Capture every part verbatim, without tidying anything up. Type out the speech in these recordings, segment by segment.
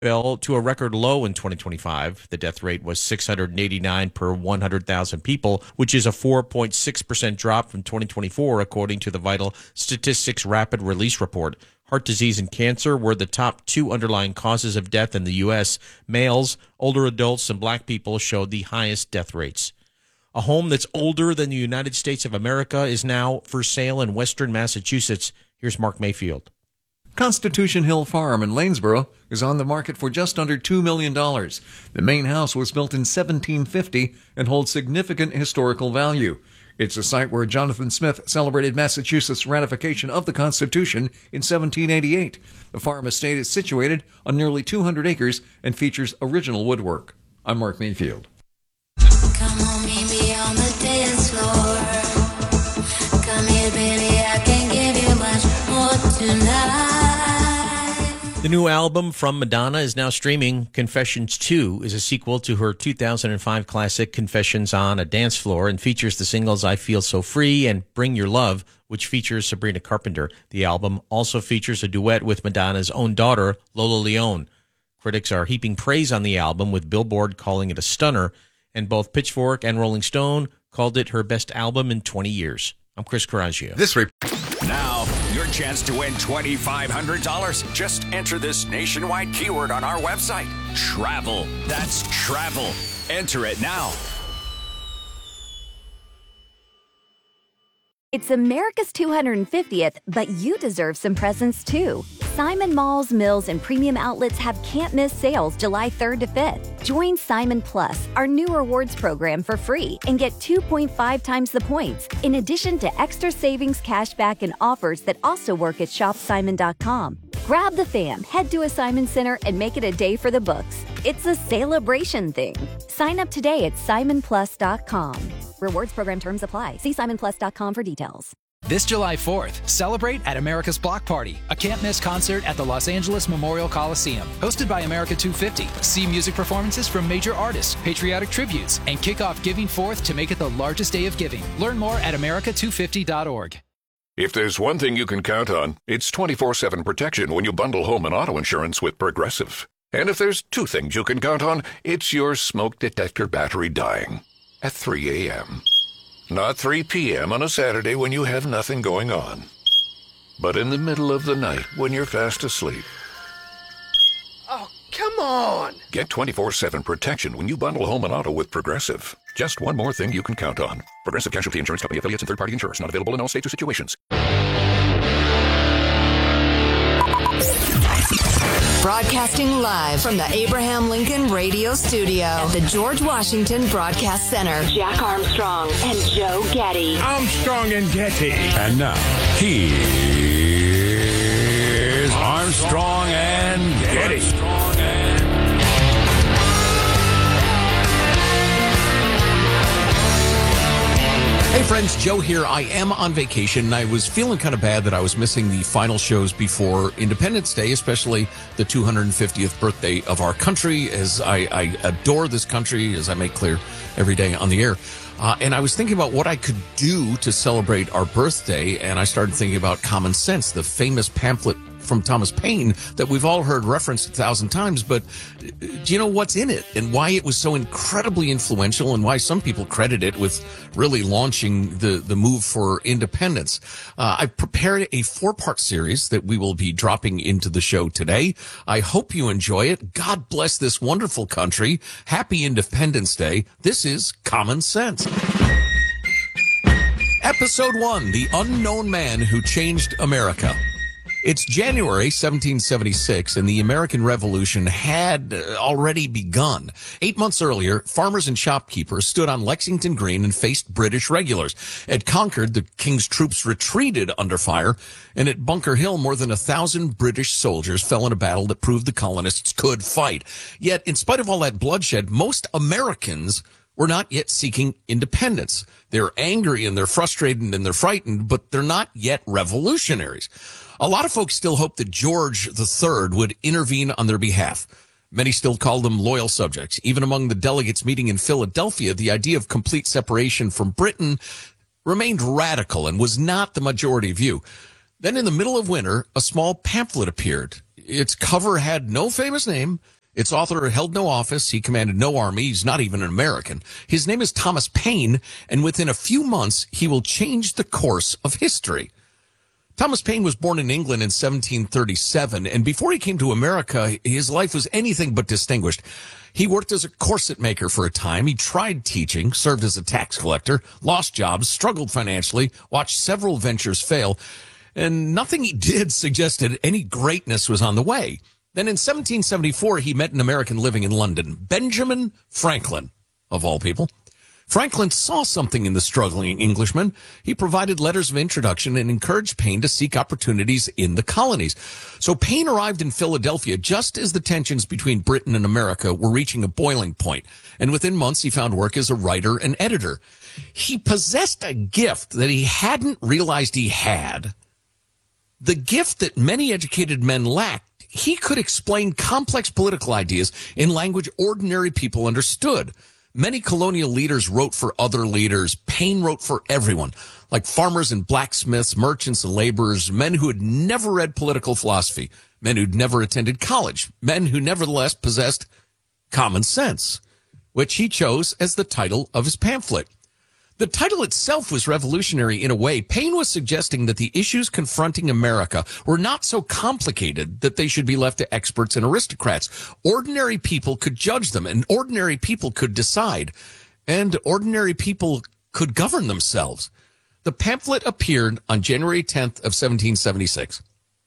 fell to a record low in twenty twenty-five. The death rate was six hundred eighty-nine per one hundred thousand people, which is a four point six percent drop from twenty twenty-four, according to the Vital Statistics Rapid Release Report. Heart disease and cancer were the top two underlying causes of death in the U S. Males, older adults, and black people showed the highest death rates. A home that's older than the United States of America is now for sale in western Massachusetts. Here's Mark Mayfield. Constitution Hill Farm in Lanesboro is on the market for just under two million dollars. The main house was built in seventeen fifty and holds significant historical value. It's a site where Jonathan Smith celebrated Massachusetts' ratification of the Constitution in seventeen eighty-eight. The farm estate is situated on nearly two hundred acres and features original woodwork. I'm Mark Mayfield. Come on, meet me on the dance floor. Come here, baby, I can give you much more tonight. The new album from Madonna is now streaming. Confessions two is a sequel to her two thousand five classic Confessions on a Dance Floor and features the singles I Feel So Free and Bring Your Love, which features Sabrina Carpenter. The album also features a duet with Madonna's own daughter, Lola Leone. Critics are heaping praise on the album, with Billboard calling it a stunner, and both Pitchfork and Rolling Stone called it her best album in twenty years. I'm Chris Coraggio. This re- Now, your chance to win twenty-five hundred dollars. Just enter this nationwide keyword on our website. Travel. That's travel. Enter it now. It's America's two hundred fiftieth, but you deserve some presents too. Simon Malls, Mills, and Premium Outlets have can't-miss sales July third to fifth. Join Simon Plus, our new rewards program, for free and get two point five times the points, in addition to extra savings, cashback, and offers that also work at shop simon dot com. Grab the fam, head to a Simon Center, and make it a day for the books. It's a celebration thing. Sign up today at simon plus dot com. Rewards program terms apply. See simon plus dot com for details. This July fourth, celebrate at America's Block Party, a can't-miss concert at the Los Angeles Memorial Coliseum. Hosted by America two fifty. See music performances from major artists, patriotic tributes, and kick off Giving Fourth to make it the largest day of giving. Learn more at america two fifty dot org. If there's one thing you can count on, it's twenty-four seven protection when you bundle home and auto insurance with Progressive. And if there's two things you can count on, it's your smoke detector battery dying at three a.m. Not three p.m. on a Saturday when you have nothing going on, but in the middle of the night when you're fast asleep. Oh, come on! Get twenty-four seven protection when you bundle home and auto with Progressive. Just one more thing you can count on. Progressive Casualty Insurance Company, affiliates, and third-party insurers. Not available in all states or situations. Broadcasting live from the Abraham Lincoln Radio Studio at the George Washington Broadcast Center. Jack Armstrong and Joe Getty. Armstrong and Getty. And now, here's Armstrong and Getty. Armstrong and Hey friends, Joe here. I am on vacation, and I was feeling kind of bad that I was missing the final shows before Independence Day, especially the two hundred fiftieth birthday of our country, as I, I adore this country, as I make clear every day on the air. Uh, and I was thinking about what I could do to celebrate our birthday, and I started thinking about Common Sense, the famous pamphlet from Thomas Paine that we've all heard referenced a thousand times. But do you know what's in it and why it was so incredibly influential, and why some people credit it with really launching the, the move for independence? Uh, I've prepared a four-part series that we will be dropping into the show today. I hope you enjoy it. God bless this wonderful country. Happy Independence Day. This is Common Sense. Episode one, The Unknown Man Who Changed America. It's January seventeen seventy-six, and the American Revolution had already begun. Eight months earlier, farmers and shopkeepers stood on Lexington Green and faced British regulars. At Concord, the King's troops retreated under fire, and at Bunker Hill, more than a thousand British soldiers fell in a battle that proved the colonists could fight. Yet, in spite of all that bloodshed, most Americans were not yet seeking independence. They're angry and they're frustrated and they're frightened, but they're not yet revolutionaries. A lot of folks still hope that George the Third would intervene on their behalf. Many still call them loyal subjects. Even among the delegates meeting in Philadelphia, the idea of complete separation from Britain remained radical and was not the majority view. Then in the middle of winter, a small pamphlet appeared. Its cover had no famous name. Its author held no office. He commanded no army. He's not even an American. His name is Thomas Paine, and within a few months, he will change the course of history. Thomas Paine was born in England in seventeen thirty-seven, and before he came to America, his life was anything but distinguished. He worked as a corset maker for a time. He tried teaching, served as a tax collector, lost jobs, struggled financially, watched several ventures fail, and nothing he did suggested any greatness was on the way. Then in seventeen seventy-four, he met an American living in London, Benjamin Franklin, of all people. Franklin saw something in the struggling Englishman. He provided letters of introduction and encouraged Paine to seek opportunities in the colonies. So Paine arrived in Philadelphia just as the tensions between Britain and America were reaching a boiling point, and within months he found work as a writer and editor. He possessed a gift that he hadn't realized he had. The gift that many educated men lacked. He could explain complex political ideas in language ordinary people understood. Many colonial leaders wrote for other leaders. Paine wrote for everyone, like farmers and blacksmiths, merchants and laborers, men who had never read political philosophy, men who'd never attended college, men who nevertheless possessed common sense, which he chose as the title of his pamphlet. The title itself was revolutionary in a way. Paine was suggesting that the issues confronting America were not so complicated that they should be left to experts and aristocrats. Ordinary people could judge them, and ordinary people could decide, and ordinary people could govern themselves. The pamphlet appeared on January tenth of seventeen seventy-six.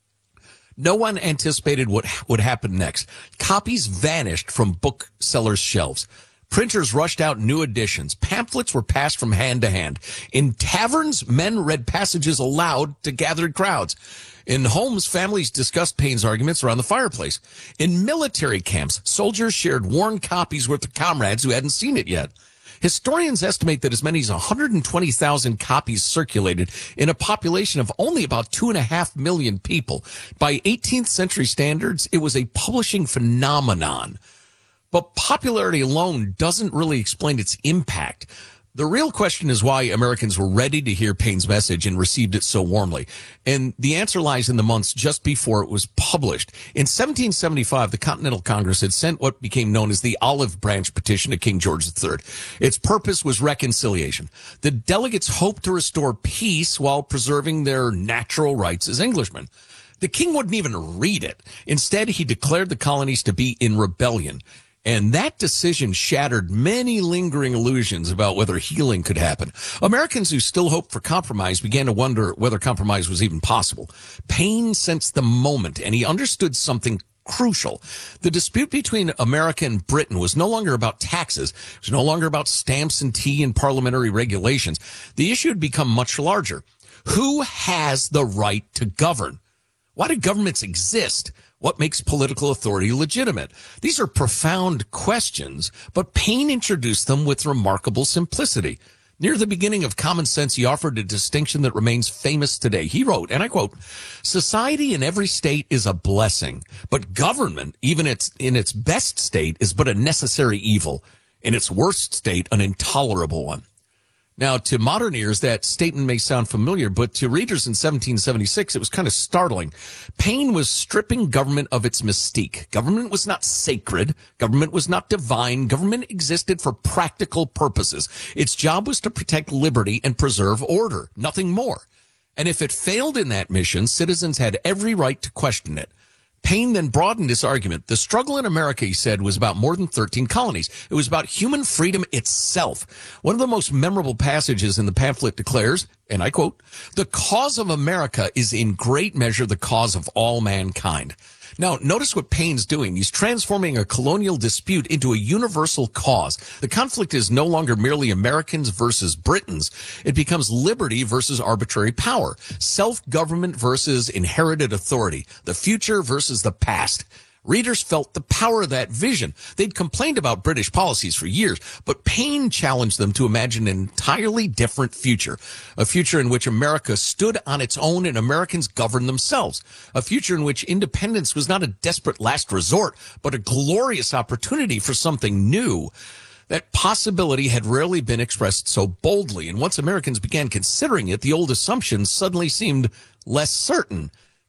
No one anticipated what would happen next. Copies vanished from booksellers' shelves. Printers rushed out new editions. Pamphlets were passed from hand to hand. In taverns, men read passages aloud to gathered crowds. In homes, families discussed Paine's arguments around the fireplace. In military camps, soldiers shared worn copies with their comrades who hadn't seen it yet. Historians estimate that as many as one hundred twenty thousand copies circulated in a population of only about two and a half million people. By eighteenth century standards, it was a publishing phenomenon. But popularity alone doesn't really explain its impact. The real question is why Americans were ready to hear Paine's message and received it so warmly. And the answer lies in the months just before it was published. In seventeen seventy-five, the Continental Congress had sent what became known as the Olive Branch Petition to King George the Third. Its purpose was reconciliation. The delegates hoped to restore peace while preserving their natural rights as Englishmen. The king wouldn't even read it. Instead, he declared the colonies to be in rebellion. And that decision shattered many lingering illusions about whether healing could happen. Americans who still hoped for compromise began to wonder whether compromise was even possible. Paine sensed the moment, and he understood something crucial. The dispute between America and Britain was no longer about taxes. It was no longer about stamps and tea and parliamentary regulations. The issue had become much larger. Who has the right to govern? Why do governments exist? What makes political authority legitimate? These are profound questions, but Paine introduced them with remarkable simplicity. Near the beginning of Common Sense, he offered a distinction that remains famous today. He wrote, and I quote, "Society in every state is a blessing, but government, even its, in its best state, is but a necessary evil. In its worst state, an intolerable one." Now, to modern ears, that statement may sound familiar, but to readers in seventeen seventy-six, it was kind of startling. Paine was stripping government of its mystique. Government was not sacred. Government was not divine. Government existed for practical purposes. Its job was to protect liberty and preserve order, nothing more. And if it failed in that mission, citizens had every right to question it. Paine then broadened his argument. The struggle in America, he said, was about more than thirteen colonies. It was about human freedom itself. One of the most memorable passages in the pamphlet declares, and I quote, "The cause of America is in great measure the cause of all mankind." Now, notice what Paine's doing. He's transforming a colonial dispute into a universal cause. The conflict is no longer merely Americans versus Britons. It becomes liberty versus arbitrary power, self-government versus inherited authority, the future versus the past. Readers felt the power of that vision. They'd complained about British policies for years, but Paine challenged them to imagine an entirely different future, a future in which America stood on its own and Americans governed themselves, a future in which independence was not a desperate last resort, but a glorious opportunity for something new. That possibility had rarely been expressed so boldly, and once Americans began considering it, the old assumptions suddenly seemed less certain.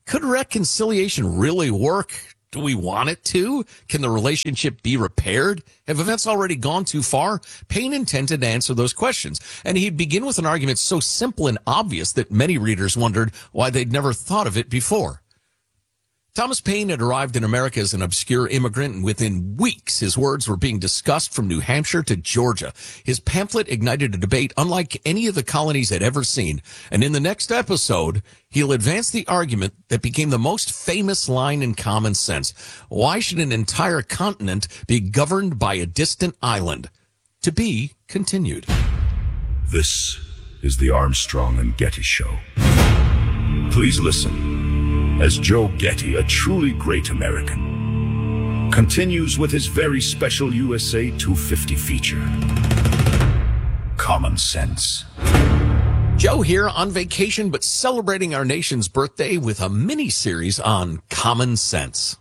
Could reconciliation really work? Do we want it to? Can the relationship be repaired? Have events already gone too far? Paine intended to answer those questions, and he'd begin with an argument so simple and obvious that many readers wondered why they'd never thought of it before. Thomas Paine had arrived in America as an obscure immigrant, and within weeks his words were being discussed from New Hampshire to Georgia. His pamphlet ignited a debate unlike any of the colonies had ever seen, and in the next episode, he'll advance the argument that became the most famous line in Common Sense. Why should an entire continent be governed by a distant island? To be continued. This is the Armstrong and Getty Show. Please listen as Joe Getty, a truly great American, continues with his very special U S A two fifty feature, Common Sense. Joe here on vacation, but celebrating our nation's birthday with a mini-series on Common Sense.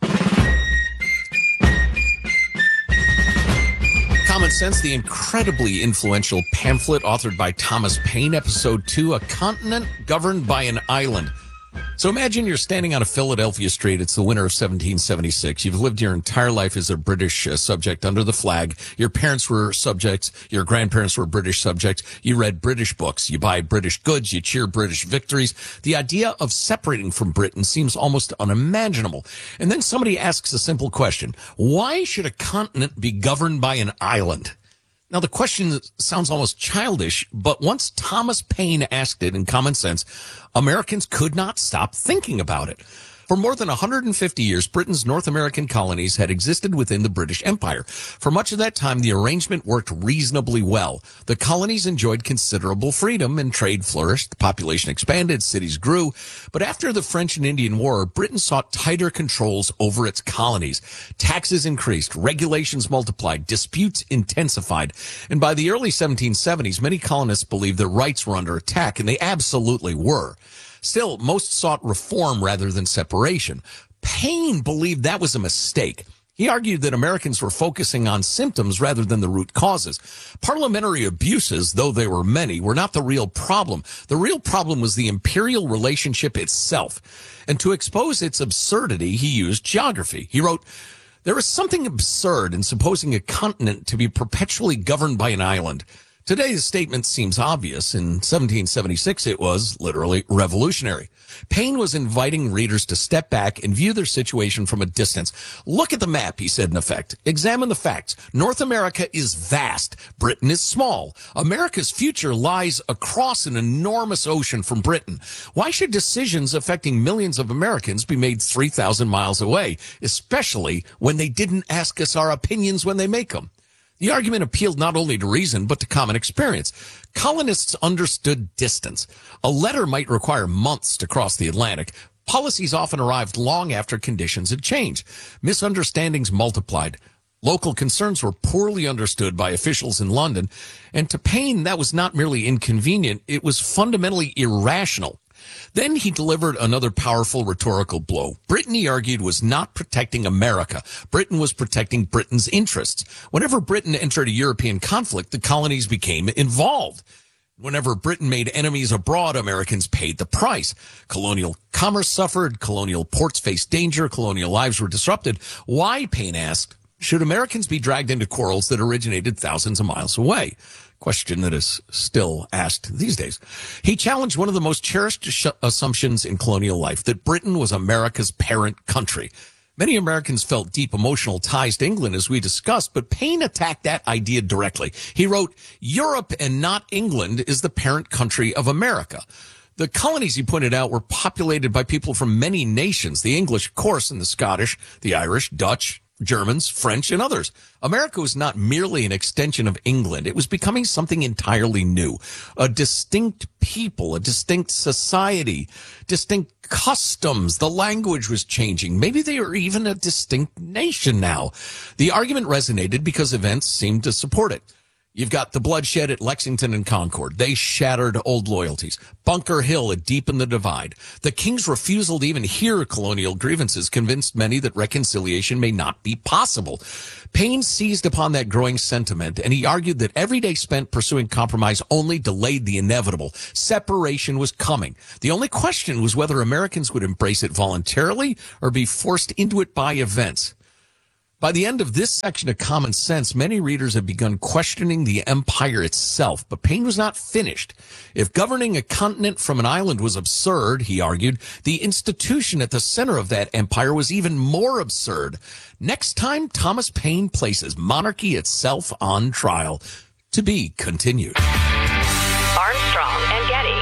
Common Sense, the incredibly influential pamphlet authored by Thomas Paine, episode two, A Continent Governed by an Island. So imagine you're standing on a Philadelphia street. It's the winter of seventeen seventy-six. You've lived your entire life as a British uh, subject under the flag. Your parents were subjects. Your grandparents were British subjects. You read British books. You buy British goods. You cheer British victories. The idea of separating from Britain seems almost unimaginable. And then somebody asks a simple question. Why should a continent be governed by an island? Now, the question sounds almost childish, but once Thomas Paine asked it in Common Sense, Americans could not stop thinking about it. For more than one hundred fifty years, Britain's North American colonies had existed within the British Empire. For much of that time, the arrangement worked reasonably well. The colonies enjoyed considerable freedom and trade flourished. The population expanded, cities grew. But after the French and Indian War, Britain sought tighter controls over its colonies. Taxes increased, regulations multiplied, disputes intensified. And by the early seventeen seventies, many colonists believed their rights were under attack, and they absolutely were. Still, most sought reform rather than separation. Paine believed that was a mistake. He argued that Americans were focusing on symptoms rather than the root causes. Parliamentary abuses, though there were many, were not the real problem. The real problem was the imperial relationship itself. And to expose its absurdity, he used geography. He wrote, "There is something absurd in supposing a continent to be perpetually governed by an island. Today, the statement seems obvious. In seventeen seventy-six, it was literally revolutionary." Paine was inviting readers to step back and view their situation from a distance. Look at the map, he said in effect. Examine the facts. North America is vast. Britain is small. America's future lies across an enormous ocean from Britain. Why should decisions affecting millions of Americans be made three thousand miles away, especially when they didn't ask us our opinions when they make them? The argument appealed not only to reason, but to common experience. Colonists understood distance. A letter might require months to cross the Atlantic. Policies often arrived long after conditions had changed. Misunderstandings multiplied. Local concerns were poorly understood by officials in London. And to Paine, that was not merely inconvenient, it was fundamentally irrational. Then he delivered another powerful rhetorical blow. Britain, he argued, was not protecting America. Britain was protecting Britain's interests. Whenever Britain entered a European conflict, the colonies became involved. Whenever Britain made enemies abroad, Americans paid the price. Colonial commerce suffered, colonial ports faced danger, colonial lives were disrupted. Why, Paine asked, should Americans be dragged into quarrels that originated thousands of miles away? Question that is still asked these days. He challenged one of the most cherished sh- assumptions in colonial life, that Britain was America's parent country. Many Americans felt deep emotional ties to England, as we discussed, but Paine attacked that idea directly. He wrote, "Europe and not England is the parent country of America." The colonies, he pointed out, were populated by people from many nations, the English, of course, and the Scottish, the Irish, Dutch, Germans, French, and others. America was not merely an extension of England. It was becoming something entirely new. A distinct people, a distinct society, distinct customs. The language was changing. Maybe they were even a distinct nation now. The argument resonated because events seemed to support it. You've got the bloodshed at Lexington and Concord. They shattered old loyalties. Bunker Hill had deepened the divide. The King's refusal to even hear colonial grievances convinced many that reconciliation may not be possible. Paine seized upon that growing sentiment, and he argued that every day spent pursuing compromise only delayed the inevitable. Separation was coming. The only question was whether Americans would embrace it voluntarily or be forced into it by events. By the end of this section of Common Sense, many readers have begun questioning the empire itself, but Paine was not finished. If governing a continent from an island was absurd, he argued, the institution at the center of that empire was even more absurd. Next time, Thomas Paine places monarchy itself on trial. To be continued. Armstrong and Getty.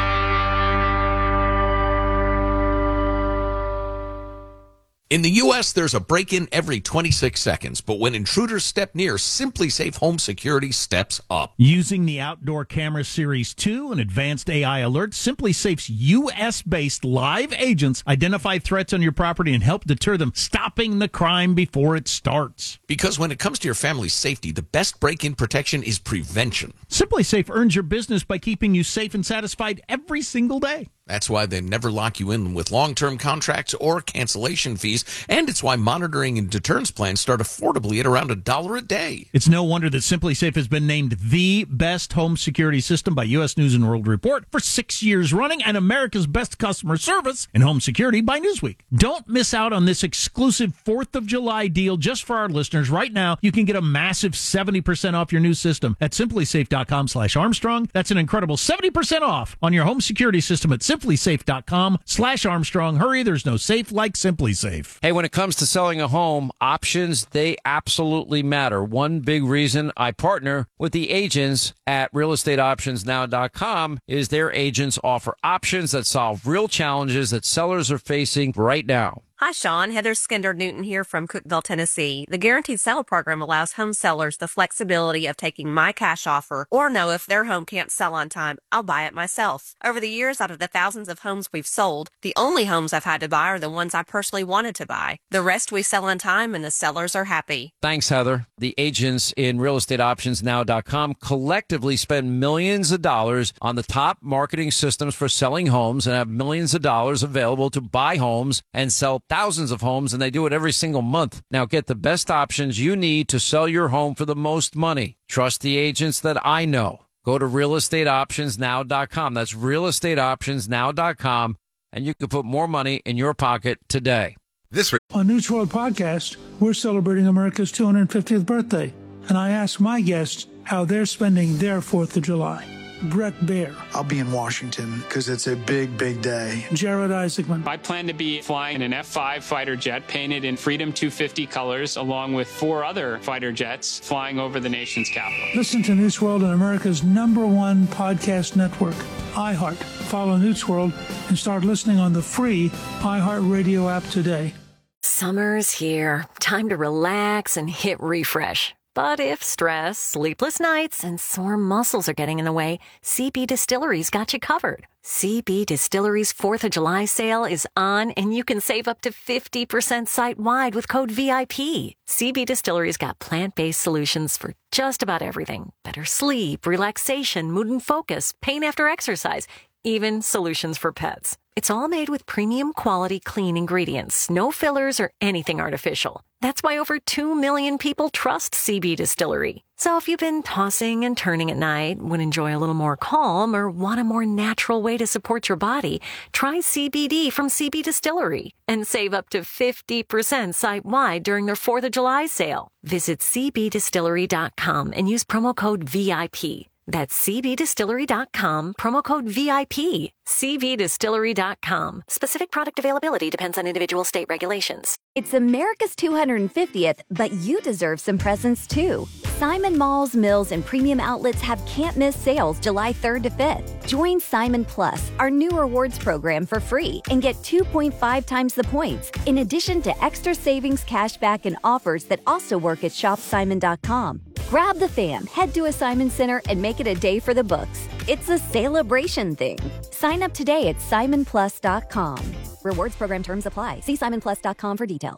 In the U S, there's a break-in every twenty-six seconds, but when intruders step near, SimpliSafe Home Security steps up. Using the Outdoor Camera Series two and advanced A I alerts, SimpliSafe's U S-based live agents identify threats on your property and help deter them, stopping the crime before it starts. Because when it comes to your family's safety, the best break-in protection is prevention. SimpliSafe earns your business by keeping you safe and satisfied every single day. That's why they never lock you in with long-term contracts or cancellation fees, and it's why monitoring and deterrence plans start affordably at around a dollar a day. It's no wonder that SimpliSafe has been named the best home security system by U S News and World Report for six years running and America's best customer service in home security by Newsweek. Don't miss out on this exclusive fourth of July deal just for our listeners. Right now, you can get a massive seventy percent off your new system at simplisafe.com slash Armstrong. That's an incredible seventy percent off on your home security system at simplisafe.com slash Armstrong. Hurry, there's no safe like SimpliSafe. Hey, when it comes to selling a home, options, they absolutely matter. One big reason I partner with the agents at real estate options now dot com is their agents offer options that solve real challenges that sellers are facing right now. Hi, Sean. Heather Skinder-Newton here from Cookeville, Tennessee. The Guaranteed Sale program allows home sellers the flexibility of taking my cash offer or know if their home can't sell on time, I'll buy it myself. Over the years, out of the thousands of homes we've sold, the only homes I've had to buy are the ones I personally wanted to buy. The rest we sell on time and the sellers are happy. Thanks, Heather. The agents in real estate options now dot com collectively spend millions of dollars on the top marketing systems for selling homes and have millions of dollars available to buy homes and sell thousands of homes, and they do it every single month. Now get the best options you need to sell your home for the most money. Trust the agents that I know. Go to real estate options now dot com. That's real estate options now dot com, and you can put more money in your pocket today. This on News World Podcast, we're celebrating America's two hundred fiftieth birthday, and I asked my guests how they're spending their fourth of July. Brett Baer. I'll be in Washington because it's a big, big day. Jared Isaacman. I plan to be flying an F five fighter jet painted in Freedom two fifty colors, along with four other fighter jets flying over the nation's capital. Listen to News World on America's number one podcast network, iHeart. Follow News World and start listening on the free iHeartRadio app today. Summer's here. Time to relax and hit refresh. But if stress, sleepless nights, and sore muscles are getting in the way, C B Distillery's got you covered. C B Distillery's fourth of July sale is on, and you can save up to fifty percent site-wide with code V I P. C B Distillery's got plant-based solutions for just about everything. Better sleep, relaxation, mood and focus, pain after exercise, even solutions for pets. It's all made with premium quality clean ingredients, no fillers or anything artificial. That's why over two million people trust C B Distillery. So if you've been tossing and turning at night, would enjoy a little more calm, or want a more natural way to support your body, try C B D from C B Distillery and save up to fifty percent site-wide during their fourth of July sale. Visit c b distillery dot com and use promo code V I P. That's c b distillery dot com, promo code V I P. c b distillery dot com. Specific product availability depends on individual state regulations. It's America's two hundred fiftieth, but you deserve some presents too. Simon Malls, Mills, and Premium Outlets have can't-miss sales July third to fifth. Join Simon Plus, our new rewards program, for free and get two point five times the points, in addition to extra savings, cashback, and offers that also work at shop simon dot com. Grab the fam, head to a Simon Center, and make it a day for the books. It's a celebration thing. Sign up today at simon plus dot com. Rewards program terms apply. See simon plus dot com for details.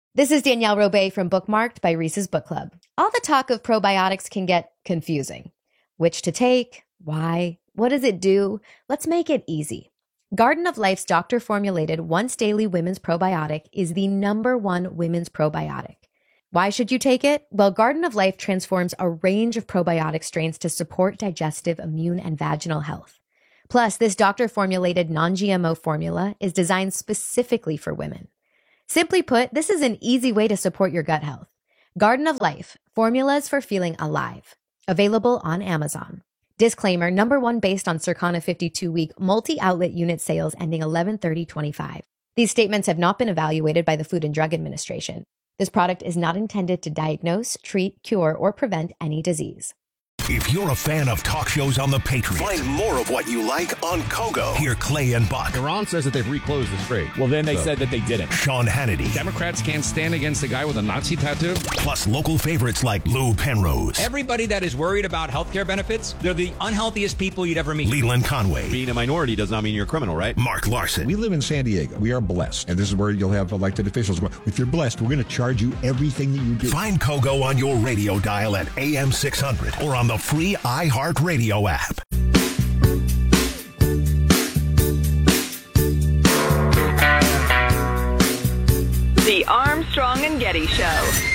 This is Danielle Robay from Bookmarked by Reese's Book Club. All the talk of probiotics can get confusing. Which to take? Why? What does it do? Let's make it easy. Garden of Life's doctor-formulated once-daily women's probiotic is the number one women's probiotic. Why should you take it? Well, Garden of Life transforms a range of probiotic strains to support digestive, immune, and vaginal health. Plus, this doctor-formulated non-G M O formula is designed specifically for women. Simply put, this is an easy way to support your gut health. Garden of Life, formulas for feeling alive. Available on Amazon. Disclaimer, number one based on Circana fifty-two week multi-outlet unit sales ending eleven thirty twenty-five. These statements have not been evaluated by the Food and Drug Administration. This product is not intended to diagnose, treat, cure, or prevent any disease. If you're a fan of talk shows on the Patriot, find more of what you like on Kogo. Hear Clay and Buck. Iran says that they've reclosed the strait. Well, then they so. said that they didn't. Sean Hannity. Democrats can't stand against a guy with a Nazi tattoo. Plus local favorites like Lou Penrose. Everybody that is worried about health care benefits, they're the unhealthiest people you'd ever meet. Leland Conway. Being a minority does not mean you're a criminal, right? Mark Larson. We live in San Diego. We are blessed. And this is where you'll have elected officials going, if you're blessed, we're going to charge you everything that you do. Find Kogo on your radio dial at A M six hundred or on the free iHeartRadio app. The Armstrong and Getty Show.